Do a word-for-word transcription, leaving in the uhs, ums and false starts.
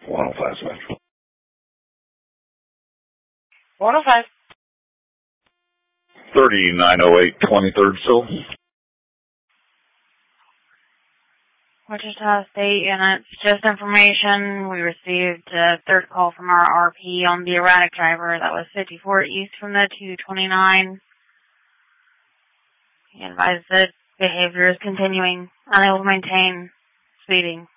one oh five, Central. one oh five. thirty-nine oh eight, twenty-third, so. Wichita State units, just information. We received a third call from our R P on the erratic driver that was fifty-four east from the two twenty-nine. He advised that behavior is continuing, unable to maintain speeding.